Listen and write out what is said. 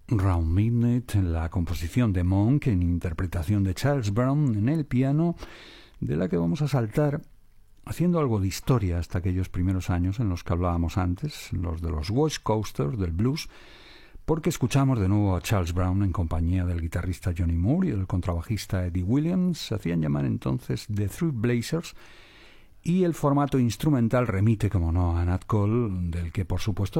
Round Midnight, la composición de Monk en interpretación de Charles Brown en el piano, de la que vamos a saltar haciendo algo de historia hasta aquellos primeros años en los que hablábamos antes, los de los West Coasters del blues, porque escuchamos de nuevo a Charles Brown en compañía del guitarrista Johnny Moore y del contrabajista Eddie Williams. Se hacían llamar entonces The Three Blazers, y el formato instrumental remite, como no, a Nat Cole, del que por supuesto